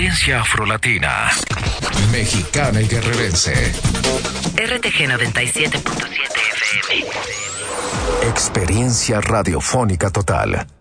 experiencia afrolatina, mexicana y guerrerense. RTG 97.7 FM. Experiencia radiofónica total.